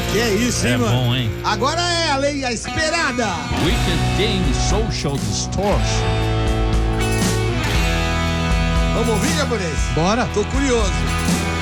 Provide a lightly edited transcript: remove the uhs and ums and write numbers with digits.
Que é isso, hein, É mano? bom, hein? Agora é a lei a esperada. Wicked Game Social Distortion. Vamos ouvir, japonês? Bora. Tô curioso.